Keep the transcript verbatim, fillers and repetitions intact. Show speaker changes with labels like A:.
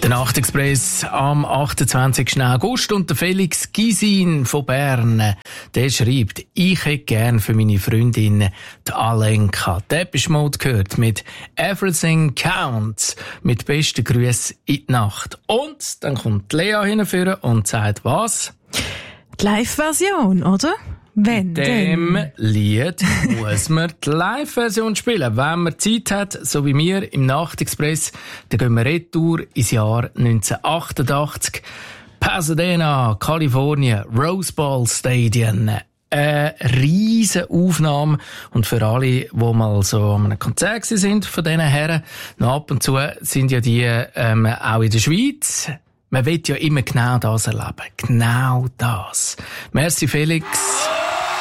A: Der Nachtexpress am achtundzwanzigsten August und der Felix Gysin von Bern, der schreibt, ich hätte gern für meine Freundin, die Alenka, Depeche Mode gehört mit Everything Counts, mit besten Grüßen in die Nacht. Und dann kommt Lea hinführen und sagt was?
B: Die Live-Version, oder? Wenn
A: Dem
B: denn?
A: Lied muss man die Live-Version spielen. Wenn man Zeit hat, so wie wir im Nachtexpress, dann gehen wir retour ins Jahr neunzehnhundertachtundachtzig. Pasadena, Kalifornien, Rose Bowl Stadium. Eine riesen Aufnahme. Und für alle, die mal so an einem Konzert sind von diesen Herren, noch ab und zu sind ja die ähm, auch in der Schweiz. Man will ja immer genau das erleben. Genau das. Merci, Felix.